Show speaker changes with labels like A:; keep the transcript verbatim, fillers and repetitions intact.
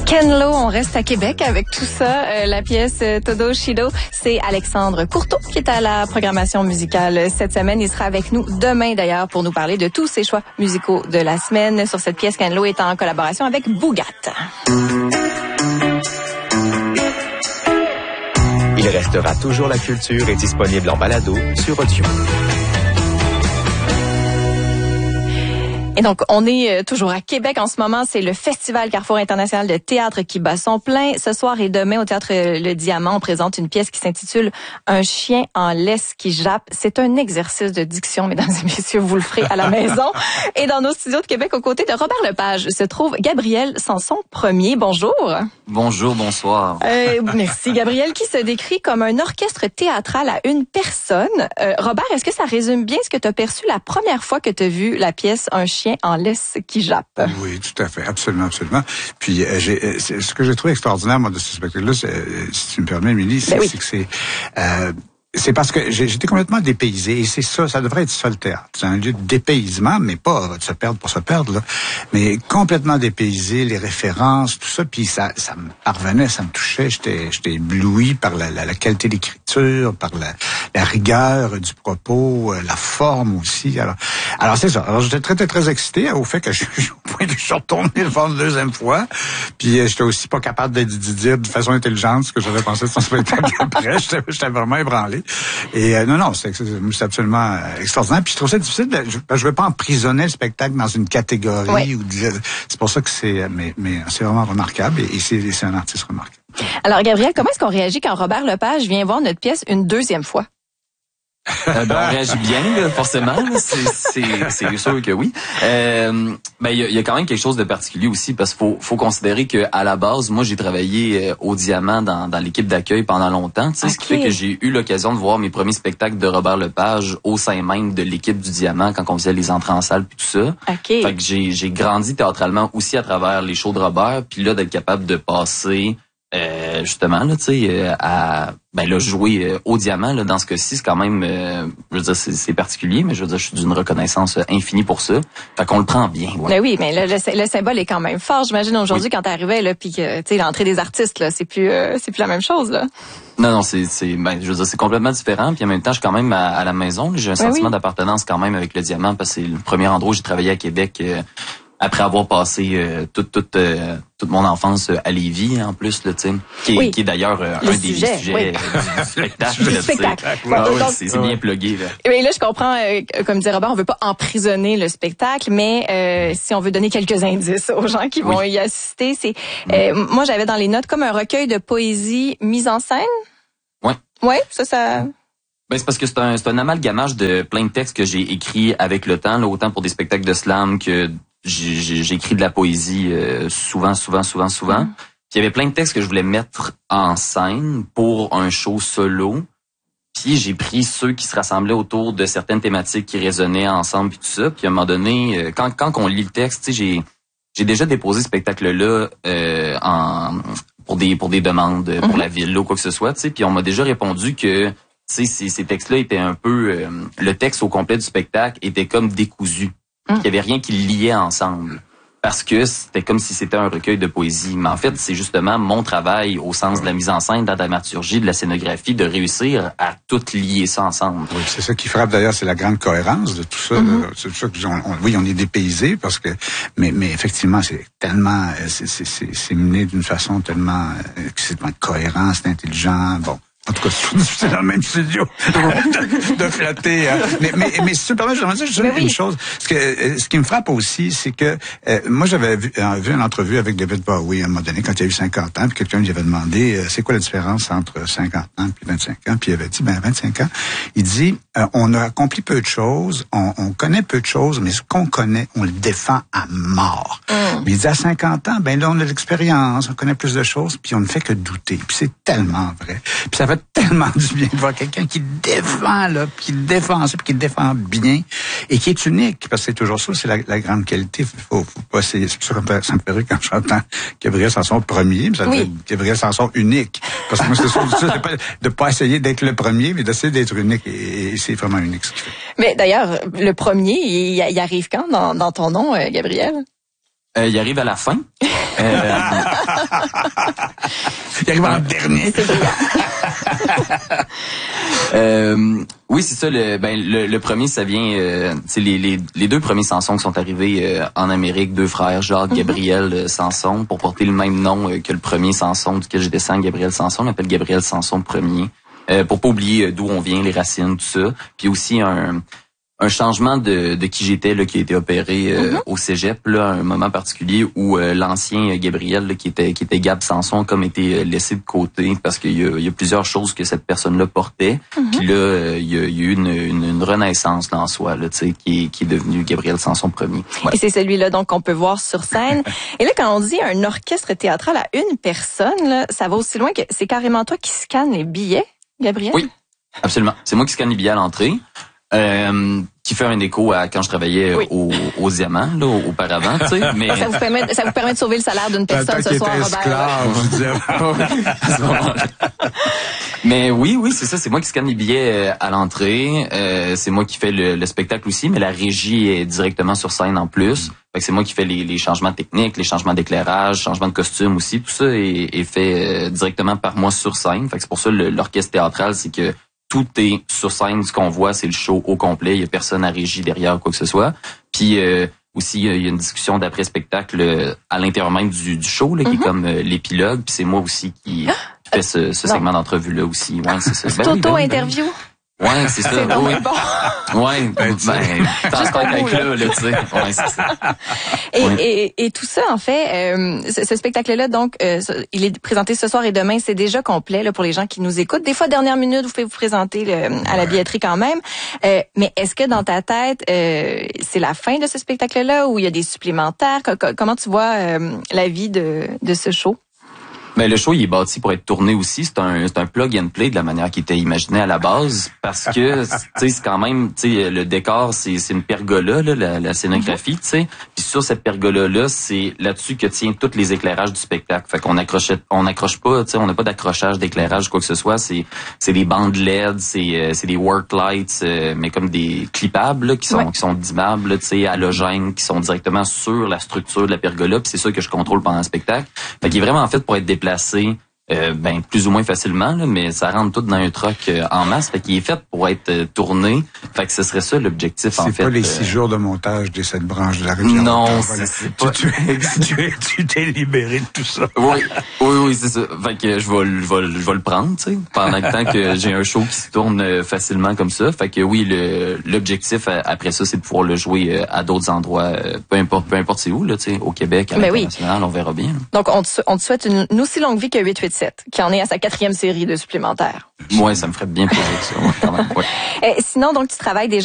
A: Ken Lo, on reste à Québec avec tout ça. Euh, la pièce euh, Todo Shido, c'est Alexandre Courteau qui est à la programmation musicale cette semaine. Il sera avec nous demain d'ailleurs pour nous parler de tous ses choix musicaux de la semaine. Sur cette pièce, Ken Lo est en collaboration avec Bougat.
B: Il restera toujours la culture et disponible en balado sur Audio.
A: Et donc, on est toujours à Québec en ce moment. C'est le Festival Carrefour International de théâtre qui bat son plein. Ce soir et demain, au Théâtre Le Diamant, on présente une pièce qui s'intitule « Un chien en laisse qui jappe ». C'est un exercice de diction, mesdames et messieurs, vous le ferez à la maison. Et dans nos studios de Québec, aux côtés de Robert Lepage, se trouve Gabriel Sanson Premier. Bonjour.
C: Bonjour, bonsoir.
A: Euh, merci. Gabriel, qui se décrit comme un orchestre théâtral à une personne. Euh, Robert, est-ce que ça résume bien ce que tu as perçu la première fois que tu as vu la pièce « Un chien en laisse qui jappe ».
D: Oui, tout à fait, absolument, absolument. Puis euh, j'ai, euh, ce que j'ai trouvé extraordinaire, moi, de ce spectacle-là, si tu me permets, Émilie, c'est,
A: ben oui.
D: c'est que c'est... Euh, c'est parce que j'étais complètement dépaysé, et c'est ça, ça devrait être ça le théâtre. C'est un lieu de dépaysement, mais pas de se perdre pour se perdre, là, mais complètement dépaysé, les références, tout ça, puis ça, ça me parvenait, ça me touchait, j'étais, j'étais ébloui par la, la, la qualité d'écriture, par la, la rigueur du propos, la forme aussi. Alors, alors c'est ça. Alors j'étais très, très, très excité au fait que je, je, je suis retourné le voir une deuxième fois, puis j'étais aussi pas capable de, de dire de façon intelligente ce que j'avais pensé de son spectacle après. J'étais, j'étais vraiment ébranlé. Et euh, non, non, c'est, c'est absolument euh, extraordinaire. Puis je trouve ça difficile. De, je ne veux pas emprisonner le spectacle dans une catégorie.
A: Oui.
D: Ou de, c'est pour ça que c'est, mais, mais c'est vraiment remarquable. Et, et c'est, c'est un artiste remarquable.
A: Alors, Gabriel, comment est-ce qu'on réagit quand Robert Lepage vient voir notre pièce une deuxième fois?
C: Euh, ben, on réagit bien, là, forcément. C'est, c'est, c'est sûr que oui. Euh, ben, il y a, y a quand même quelque chose de particulier aussi, parce qu'il faut, faut considérer que à la base, moi, j'ai travaillé euh, au Diamant dans, dans l'équipe d'accueil pendant longtemps. Tu sais,
A: okay.
C: Ce qui fait que j'ai eu l'occasion de voir mes premiers spectacles de Robert Lepage au sein même de l'équipe du Diamant quand on faisait les entrées en salle puis tout ça.
A: Okay.
C: Fait que j'ai, j'ai grandi théâtralement aussi à travers les shows de Robert, puis là d'être capable de passer. Euh, justement là, tu sais, euh, à ben là jouer euh, au Diamant là dans ce cas-ci, c'est quand même, euh, je veux dire, c'est, c'est particulier, mais je veux dire, je suis d'une reconnaissance euh, infinie pour ça. Fait qu'on le prend bien. Ouais.
A: Mais oui, mais le, le, le symbole est quand même fort. J'imagine aujourd'hui oui. Quand t'arrivais là, puis que tu sais l'entrée des artistes là, c'est plus, euh, c'est plus la même chose là.
C: Non, non, c'est, c'est, ben, je veux dire, c'est complètement différent. Puis en même temps, je suis quand même à, à la maison. Là, j'ai un
A: ben
C: sentiment
A: oui.
C: d'appartenance quand même avec le Diamant parce que c'est le premier endroit où j'ai travaillé à Québec. Euh, Après avoir passé euh, toute toute euh, toute mon enfance à Lévis en plus là, tu sais, qui,
A: oui.
C: qui est d'ailleurs euh, un
A: sujet,
C: des sujets
A: oui.
C: euh, du, du spectacle.
A: Du spectacle.
C: Ouais, ouais, ouais, c'est, c'est bien plugué là.
A: Et là, je comprends, euh, comme disait Robert, on veut pas emprisonner le spectacle, mais euh, si on veut donner quelques indices aux gens qui vont oui. y assister, c'est euh, mmh. moi j'avais dans les notes comme un recueil de poésie mise en scène.
C: Ouais.
A: Ouais, ça, ça.
C: Ben c'est parce que c'est un c'est un amalgamage de plein de textes que j'ai écrits avec le temps, là, autant pour des spectacles de slam que J'ai, j'ai écrit de la poésie euh, souvent, souvent, souvent, souvent. Mm. Puis il y avait plein de textes que je voulais mettre en scène pour un show solo. Puis j'ai pris ceux qui se rassemblaient autour de certaines thématiques qui résonnaient ensemble puis tout ça. Puis à un moment donné, euh, quand quand on lit le texte, tu sais, j'ai j'ai déjà déposé ce spectacle-là euh, en pour des pour des demandes pour mm-hmm. la ville là, ou quoi que ce soit. Tu sais, puis on m'a déjà répondu que tu sais ces, ces textes-là étaient un peu euh, le texte au complet du spectacle était comme décousu. Il y avait rien qui liait ensemble. Parce que c'était comme si c'était un recueil de poésie. Mais en fait, c'est justement mon travail au sens de la mise en scène, de la dramaturgie, de la scénographie, de réussir à tout lier ça ensemble.
D: Oui, c'est ça qui frappe d'ailleurs, c'est la grande cohérence de tout ça. Mm-hmm. C'est ça que on, on, oui, on est dépaysé parce que, mais, mais effectivement, c'est tellement, c'est, c'est, c'est, c'est mené d'une façon tellement, c'est tellement cohérent, c'est intelligent. Bon. En tout cas, c'est dans le même studio de, de flatter. Hein. Mais, mais, mais si tu me permets, je voudrais dire juste oui. une chose. Ce, que, ce qui me frappe aussi, c'est que euh, moi, j'avais vu, euh, vu une entrevue avec David Bowie à un moment donné, quand il a eu cinquante ans, puis quelqu'un lui avait demandé euh, c'est quoi la différence entre cinquante ans et vingt-cinq ans, puis il avait dit, ben vingt-cinq ans, il dit, euh, on a accompli peu de choses, on, on connaît peu de choses, mais ce qu'on connaît, on le défend à mort. Mm. Mais il dit, à cinquante ans, ben là, on a l'expérience, on connaît plus de choses, puis on ne fait que douter. Puis c'est tellement vrai. Puis ça fait tellement du bien de voir quelqu'un qui défend, là, puis qui défend ça, puis qui défend bien, et qui est unique, parce que c'est toujours ça, c'est la, la grande qualité. Faut, faut pas essayer, c'est pour ça que ça me fait rire quand j'entends Gabriel Sanson premier, mais ça
A: oui.
D: fait Gabriel Sanson unique. Parce que moi, c'est ça, c'est pas, de pas essayer d'être le premier, mais d'essayer d'être unique, et, et c'est vraiment unique ce qu'il fait.
A: Mais d'ailleurs, le premier, il, il arrive quand dans, dans ton nom, euh, Gabriel?
C: Euh, il arrive à la fin. Euh,
D: Il arrive en dernier.
C: euh, oui, c'est ça. Le, ben, le, le premier, ça vient... Euh, c'est les, les, les deux premiers Samson qui sont arrivés euh, en Amérique, deux frères, Jacques, mm-hmm. Gabriel euh, Samson, pour porter le même nom euh, que le premier Samson duquel je descends, Gabriel Samson. On l'appelle Gabriel Samson premier. Euh, pour pas oublier euh, d'où on vient, les racines, tout ça. Puis aussi un... un changement de, de qui j'étais là, qui a été opéré euh, mm-hmm. au cégep, là, à un moment particulier où euh, l'ancien Gabriel, là, qui était qui était Gab Samson, comme été laissé de côté parce qu'il y a, il y a plusieurs choses que cette personne-là portait. Mm-hmm. Puis là, euh, il, y a, il y a eu une, une, une renaissance dans soi, là, tu sais, qui, qui est devenu Gabriel Samson premier. Ouais.
A: Et c'est celui-là donc qu'on peut voir sur scène. Et là, quand on dit un orchestre théâtral à une personne, là, ça va aussi loin que c'est carrément toi qui scanne les billets, Gabriel?
C: Oui, absolument. C'est moi qui scanne les billets à l'entrée. Euh, qui fait un écho à quand je travaillais oui. au, au Diamant, là, auparavant, tu sais. Mais
A: ça vous permet, ça vous permet de sauver le salaire d'une personne ce soir,
D: Robert.
C: Mais oui, oui, c'est ça. C'est moi qui scanne les billets à l'entrée. Euh, c'est moi qui fais le, le spectacle aussi, mais la régie est directement sur scène en plus. Fait que c'est moi qui fais les, les changements techniques, les changements d'éclairage, changements de costume aussi. Tout ça est, est fait euh, directement par moi sur scène. Fait que c'est pour ça le, l'orchestre théâtral, c'est que tout est sur scène, ce qu'on voit, c'est le show au complet. Il y a personne à régie derrière quoi que ce soit. Puis euh, aussi, il y a une discussion d'après-spectacle euh, à l'intérieur même du, du show, là, mm-hmm. qui est comme euh, l'épilogue. Puis c'est moi aussi qui, qui fait ce, ce segment d'entrevue-là aussi. Ouais, c'est ça.
A: Ben, auto-interview.
C: Ben, ouais, c'est ça.
A: C'est
C: oui.
A: Bon.
C: Ouais, ben, t'en ce avec là, là, tu sais. Ouais, c'est ça.
A: Et, ouais. et, et tout ça, en fait, euh, ce, ce spectacle-là, donc, euh, il est présenté ce soir et demain, c'est déjà complet là pour les gens qui nous écoutent. Des fois, dernière minute, vous pouvez vous présenter le, à la billetterie quand même. Euh, mais est-ce que dans ta tête, euh, c'est la fin de ce spectacle-là ou il y a des supplémentaires? Comment tu vois euh, la vie de, de ce show?
C: Ben, le show, il est bâti pour être tourné aussi. C'est un, c'est un plug and play de la manière qui était imaginé à la base. Parce que, tu sais, c'est quand même, tu sais, le décor, c'est, c'est une pergola, là, la, la scénographie, tu sais. Puis sur cette pergola-là, c'est là-dessus que tient tous les éclairages du spectacle. Fait qu'on accrochait, on accroche pas, tu sais, on n'a pas d'accrochage d'éclairage, quoi que ce soit. C'est, c'est des bandes L E D, c'est, euh, c'est des work lights, euh, mais comme des clippables, là, qui sont, ouais. qui sont dimmables, tu sais, halogènes, qui sont directement sur la structure de la pergola. Puis c'est ça que je contrôle pendant le spectacle. Fait qu'il est vraiment fait pour être déplacé Euh, ben plus ou moins facilement là, mais ça rentre tout dans un truck euh, en masse, fait qu'il est fait pour être euh, tourné, fait que ce serait ça l'objectif
D: c'est
C: en fait.
D: C'est pas les
C: euh...
D: six jours de montage de cette branche de la rivière.
C: Non, c'est, c'est pas...
D: tu, tu, tu t'es libéré de tout ça.
C: Oui, oui, oui, c'est ça. Fait que je vais, je vais, je vais le prendre, tu sais, pendant le temps que j'ai un show qui se tourne facilement comme ça. Fait que oui, le, l'objectif après ça, c'est de pouvoir le jouer à d'autres endroits, peu importe, peu importe c'est où là, tu sais, au Québec, à l'international, oui. On verra bien. Là.
A: Donc on te, on te souhaite une, une aussi longue vie que huit huit sept, qui en est à sa quatrième série de supplémentaires.
C: Ouais, ça me ferait bien plaisir ça. Ouais, quand même, ouais.
A: Et sinon, donc tu travailles déjà